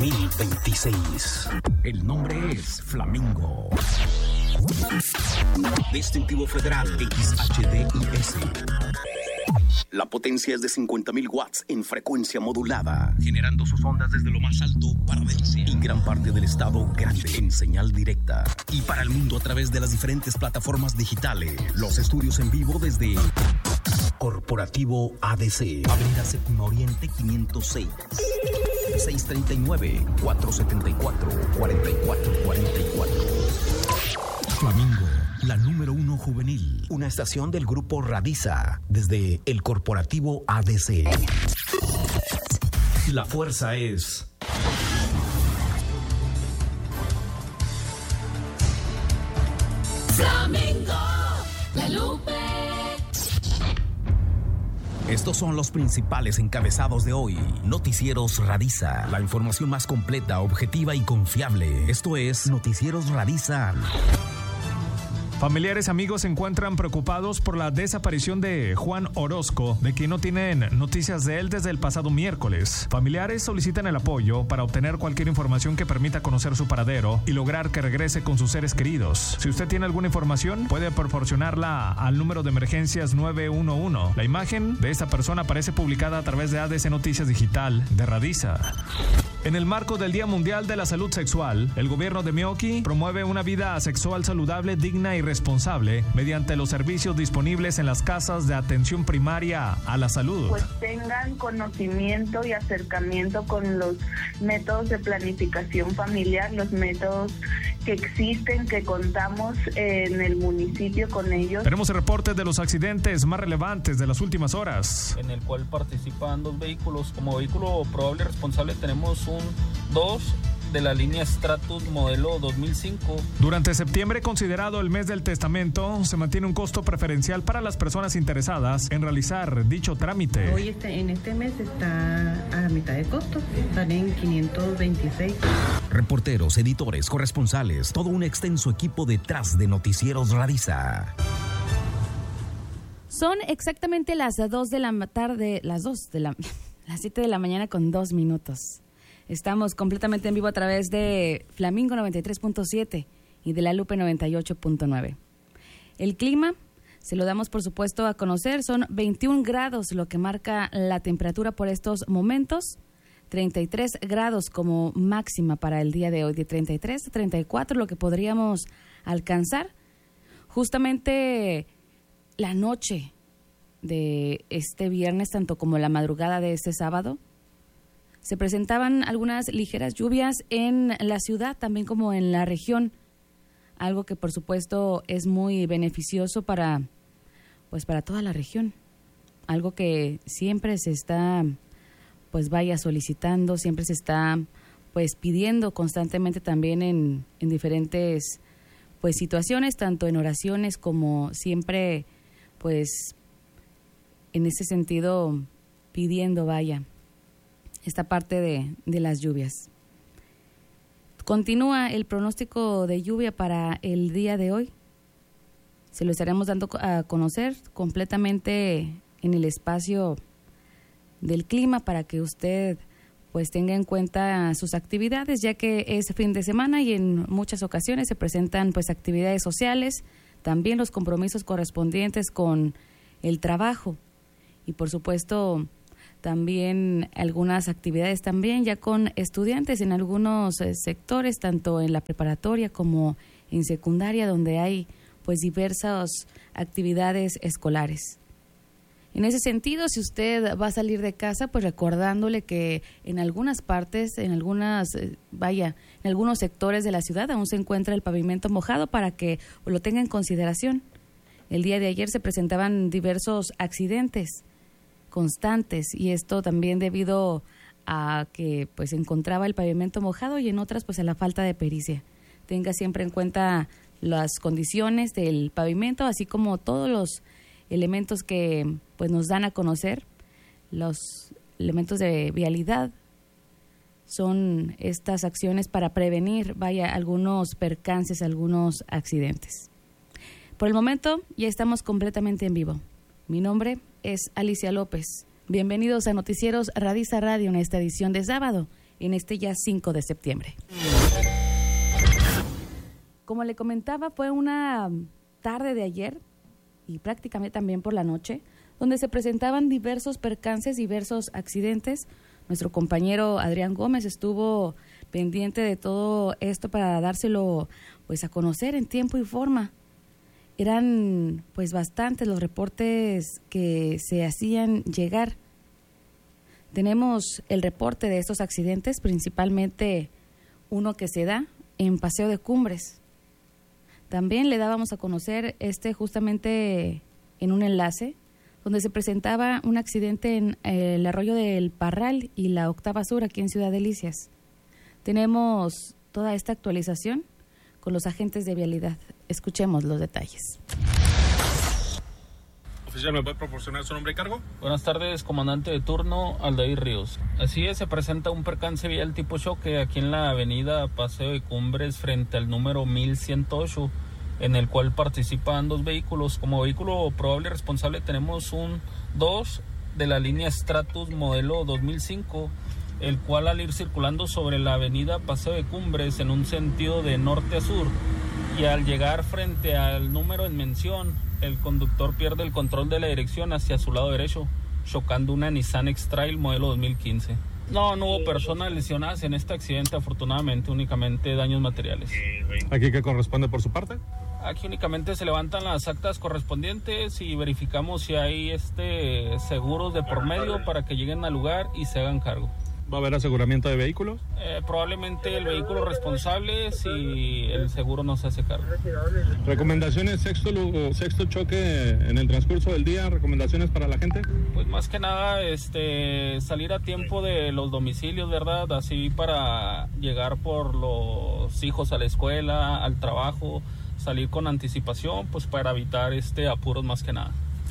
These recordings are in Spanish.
2026. El nombre es Flamingo. Distintivo Federal XHDIS. La potencia es de 50.000 watts en frecuencia modulada, generando sus ondas desde lo más alto para Delcia y gran parte del estado grande en señal directa. Y para el mundo a través de las diferentes plataformas digitales. Los estudios en vivo desde Corporativo ADC, Avenida Séptima Oriente 506, 639-474-4444. Flamingo, la número 1 juvenil. Una estación del grupo Radiza, desde el Corporativo ADC. La fuerza es... Flamingo, la Lupe. Estos son los principales encabezados de hoy. Noticieros Radiza, la información más completa, objetiva y confiable. Esto es Noticieros Radiza. Familiares y amigos se encuentran preocupados por la desaparición de Juan Orozco, de quien no tienen noticias de él desde el pasado miércoles. Familiares solicitan el apoyo para obtener cualquier información que permita conocer su paradero y lograr que regrese con sus seres queridos. Si usted tiene alguna información, puede proporcionarla al número de emergencias 911. La imagen de esta persona aparece publicada a través de ADC Noticias Digital de Radiza. En el marco del Día Mundial de la Salud Sexual, el gobierno de Meoqui promueve una vida sexual saludable, digna y responsable mediante los servicios disponibles en las casas de atención primaria a la salud. Pues tengan conocimiento y acercamiento con los métodos de planificación familiar, los métodos que existen, que contamos en el municipio con ellos. Tenemos el reporte de los accidentes más relevantes de las últimas horas, en el cual participan 2 vehículos. Como vehículo probable responsable tenemos un 2 de la línea Stratus modelo 2005. Durante septiembre, considerado el mes del testamento, se mantiene un costo preferencial para las personas interesadas en realizar dicho trámite. Hoy en este mes está a mitad de costo, están en 526. Reporteros, editores, corresponsales, todo un extenso equipo detrás de Noticieros Radiza. Son exactamente las 2 de la tarde, las 7 de la mañana con 2 minutos. Estamos completamente en vivo a través de Flamingo 93.7 y de La Lupe 98.9. El clima se lo damos por supuesto a conocer, son 21 grados lo que marca la temperatura por estos momentos, 33 grados como máxima para el día de hoy, de 33 a 34 lo que podríamos alcanzar. Justamente la noche de este viernes, tanto como la madrugada de este sábado, se presentaban algunas ligeras lluvias en la ciudad, también como en la región, algo que por supuesto es muy beneficioso para toda la región, algo que siempre se está solicitando, siempre se está pidiendo constantemente también en diferentes situaciones, tanto en oraciones como siempre en ese sentido pidiendo esta parte de las lluvias. Continúa el pronóstico de lluvia para el día de hoy. Se lo estaremos dando a conocer completamente en el espacio del clima para que usted tenga en cuenta sus actividades, ya que es fin de semana y en muchas ocasiones se presentan actividades sociales, también los compromisos correspondientes con el trabajo y por supuesto también algunas actividades también ya con estudiantes en algunos sectores, tanto en la preparatoria como en secundaria, donde hay diversas actividades escolares. En ese sentido, si usted va a salir de casa, recordándole que en algunas partes, en algunos sectores de la ciudad aún se encuentra el pavimento mojado para que lo tenga en consideración. El día de ayer se presentaban diversos accidentes constantes y esto también debido a que se encontraba el pavimento mojado y en otras a la falta de pericia. Tenga siempre en cuenta las condiciones del pavimento, así como todos los elementos que nos dan a conocer, los elementos de vialidad. Son estas acciones para prevenir algunos percances, algunos accidentes. Por el momento ya estamos completamente en vivo. Mi nombre es Alicia López. Bienvenidos a Noticieros Radiza Radio en esta edición de sábado, en este ya 5 de septiembre. Como le comentaba, fue una tarde de ayer y prácticamente también por la noche, donde se presentaban diversos percances, diversos accidentes. Nuestro compañero Adrián Gómez estuvo pendiente de todo esto para dárselo pues a conocer en tiempo y forma. Eran pues bastantes los reportes que se hacían llegar. Tenemos el reporte de estos accidentes, principalmente uno que se da en Paseo de Cumbres. También le dábamos a conocer justamente en un enlace donde se presentaba un accidente en el arroyo del Parral y la Octava Sur aquí en Ciudad Delicias. Tenemos toda esta actualización con los agentes de vialidad. Escuchemos los detalles. Oficial, ¿me puede proporcionar su nombre y cargo? Buenas tardes, comandante de turno, Aldair Ríos. Así es, se presenta un percance vial tipo choque aquí en la avenida Paseo de Cumbres frente al número 1108, en el cual participan 2 vehículos. Como vehículo probable y responsable tenemos un 2 de la línea Stratus modelo 2005, el cual al ir circulando sobre la avenida Paseo de Cumbres en un sentido de norte a sur y al llegar frente al número en mención, el conductor pierde el control de la dirección hacia su lado derecho, chocando una Nissan X-Trail modelo 2015. No hubo personas lesionadas en este accidente, afortunadamente, únicamente daños materiales. ¿Aquí qué corresponde por su parte? Aquí únicamente se levantan las actas correspondientes y verificamos si hay seguros de por medio para que lleguen al lugar y se hagan cargo. ¿Va a haber aseguramiento de vehículos? Probablemente el vehículo responsable si el seguro no se hace cargo. ¿Recomendaciones sexto choque en el transcurso del día? ¿Recomendaciones para la gente? Pues más que nada salir a tiempo de los domicilios, ¿verdad? Así para llegar por los hijos a la escuela, al trabajo, salir con anticipación, pues para evitar apuros más que nada.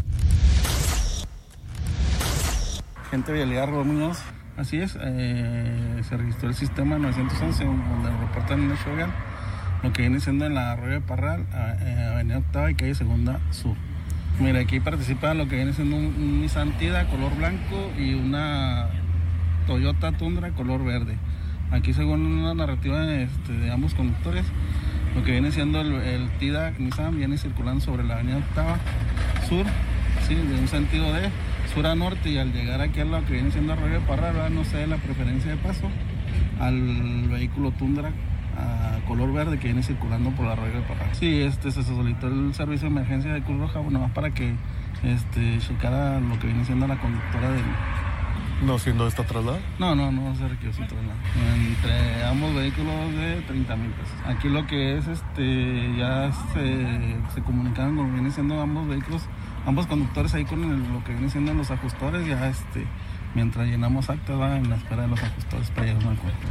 Gente de Vialidad Muñoz. Así es, se registró el sistema 911 donde reportan un hecho vial, lo que viene siendo en la arroyo de Parral, avenida Octava y calle Segunda Sur. Mira, aquí participan lo que viene siendo un Nissan Tida color blanco y una Toyota Tundra color verde. Aquí, según una narrativa de ambos conductores, lo que viene siendo el Tida Nissan viene circulando sobre la avenida Octava Sur, sí, de un sentido de sur a norte, y al llegar aquí a lo que viene siendo Arroyo de Parral, no sé la preferencia de paso al vehículo Tundra a color verde que viene circulando por el Arroyo de Parral. Sí, se solicitó el servicio de emergencia de Cruz Roja, más para que checara lo que viene siendo la conductora del... ¿No siendo esta traslado? No se requiere su traslado. Entre ambos vehículos de 30,000 pesos. Aquí lo que es, ya se comunicaron con lo que viene siendo ambos vehículos, ambos conductores ahí con lo que viene siendo los ajustadores, ya mientras llenamos actas, en la espera de los ajustadores para llegar a un acuerdo.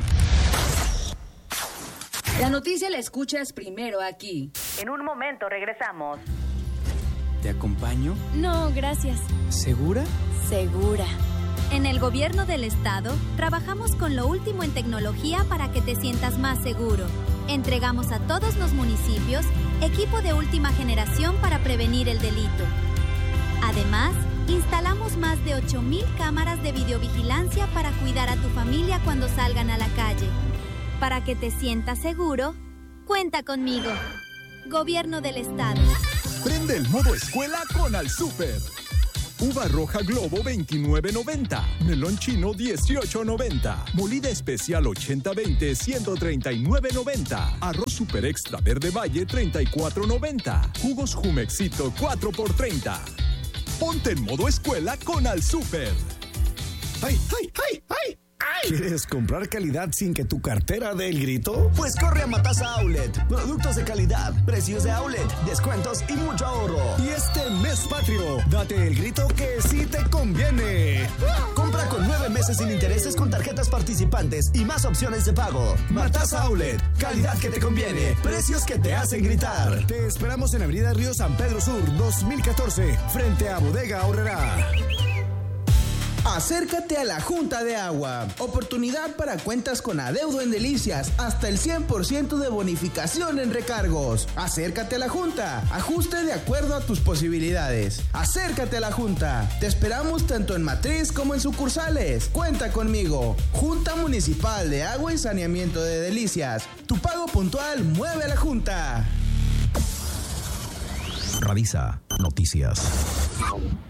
La noticia la escuchas primero aquí. En un momento regresamos. ¿Te acompaño? No, gracias. ¿Segura? Segura. En el Gobierno del Estado, trabajamos con lo último en tecnología para que te sientas más seguro. Entregamos a todos los municipios equipo de última generación para prevenir el delito. Además, instalamos más de 8,000 cámaras de videovigilancia para cuidar a tu familia cuando salgan a la calle. Para que te sientas seguro, cuenta conmigo. Gobierno del Estado. Prende el modo escuela con Al Súper. Uva roja Globo 29.90, melón chino 18.90, molida especial 80-20 139.90, arroz super extra verde Valle 34.90, jugos Jumexito 4x30. Ponte en modo escuela con Al Súper. ¡Ay, ay, ay, ay! ¿Quieres comprar calidad sin que tu cartera dé el grito? Pues corre a Matasa Outlet. Productos de calidad, precios de outlet, descuentos y mucho ahorro. Y este mes patrio, date el grito que sí te conviene. Compra con 9 meses sin intereses con tarjetas participantes y más opciones de pago. Matasa Outlet, calidad que te conviene, precios que te hacen gritar. Te esperamos en Avenida Río San Pedro Sur, 2014, frente a Bodega Aurrerá. Acércate a la Junta de Agua. Oportunidad para cuentas con adeudo en Delicias. Hasta el 100% de bonificación en recargos. Acércate a la Junta. Ajuste de acuerdo a tus posibilidades. Acércate a la Junta. Te esperamos tanto en matriz como en sucursales. Cuenta conmigo. Junta Municipal de Agua y Saneamiento de Delicias. Tu pago puntual mueve a la Junta. Radisa Noticias.